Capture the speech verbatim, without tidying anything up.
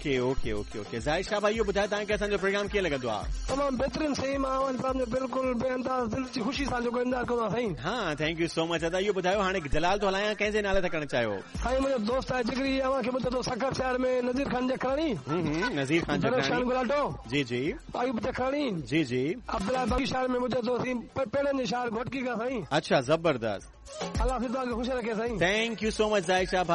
Okay okay okay okay Zahid Shah भाई इहो ॿुधायो तव्हांखे असांजो प्रोग्राम कीअं लॻंदो आहे? तमामु बहितरीन साईं, मां पंहिंजो बिल्कुलु बेअंदाज़ दिलि जी ख़ुशी सां जेको इंतज़ारु कंदो आहियां साईं। हा थैंक यू सो मच। अदा इहो ॿुधायो हाणे जलाल थो हलायां, कंहिंजे नाले सां करणु चाहियो? साईं मुंहिंजो दोस्त आहे जिगरी, अव्हांखे ॿुधायो तो सकर शहर में नज़ीर ख़ान जखरानी, नज़ीर ख़ान जखरानी गुलाटो जी जी, आयूब जखरानी जी जी, अब्दुल्ला बागी शहर में मुंहिंजो दोस्त पेड़नि जे शहर घोटकी का साईं। अच्छा ज़बरदस्त, अल्लाह फिर तव्हांखे ख़ुशि रखे साईं। Thank you so much Zahid Shah.